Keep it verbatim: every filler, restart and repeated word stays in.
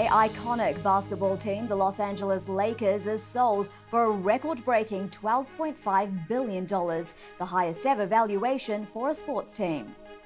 iconic basketball team, the Los Angeles Lakers, is sold for a record-breaking twelve point five billion dollars, the highest ever valuation for a sports team.